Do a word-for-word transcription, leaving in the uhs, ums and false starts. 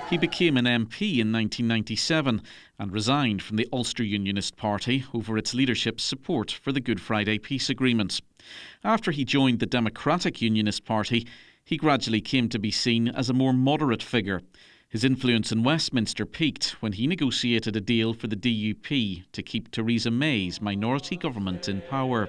He became an M P in nineteen ninety-seven and resigned from the Ulster Unionist Party over its leadership's support for the Good Friday Peace Agreement. After he joined the Democratic Unionist Party, he gradually came to be seen as a more moderate figure. His influence in Westminster peaked when he negotiated a deal for the D U P to keep Theresa May's minority government in power.